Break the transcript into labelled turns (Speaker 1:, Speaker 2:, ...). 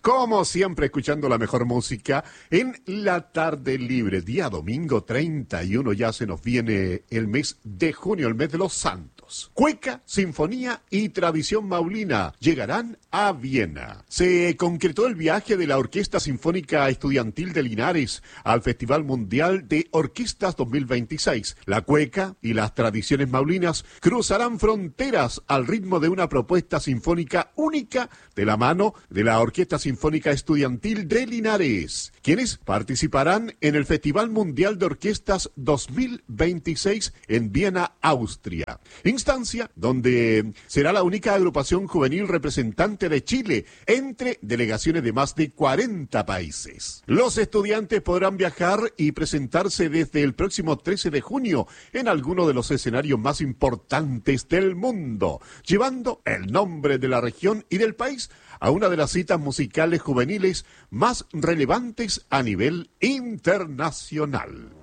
Speaker 1: Como siempre, escuchando la mejor música en la tarde libre. Día domingo 31, ya se nos viene el mes de junio, el mes de los santos. Cueca, Sinfonía y Tradición Maulina llegarán a Viena. Se concretó el viaje de la Orquesta Sinfónica Estudiantil de Linares al Festival Mundial de Orquestas 2026. La cueca y las tradiciones maulinas cruzarán fronteras al ritmo de una propuesta sinfónica única de la mano de la Orquesta Sinfónica Estudiantil de Linares, quienes participarán en el Festival Mundial de Orquestas 2026 en Viena, Austria. Instancia donde será la única agrupación juvenil representante de Chile entre delegaciones de más de 40 países. Los estudiantes podrán viajar y presentarse desde el próximo 13 de junio en alguno de los escenarios más importantes del mundo, llevando el nombre de la región y del país a una de las citas musicales juveniles más relevantes a nivel internacional.